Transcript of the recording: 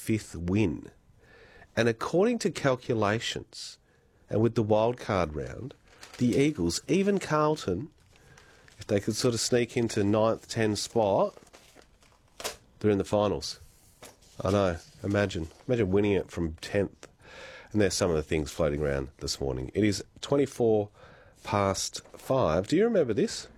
fifth win. And according to calculations, and with the wildcard round, the Eagles, even Carlton, if they could sort of sneak into 9th, 10th spot, they're in the finals. I know. Imagine winning it from 10th. And there's some of the things floating around this morning. It is 24 past 5. Do you remember this?